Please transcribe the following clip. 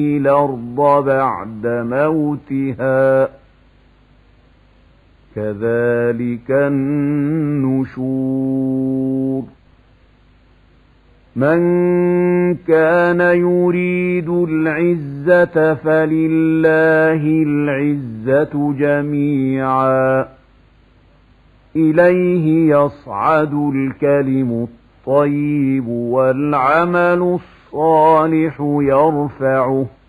الأرض بعد موتها كذلك النشور من كان يريد العزة فلله العزة جميعا إليه يصعد الكلم الطيب والعمل الصالح يرفعه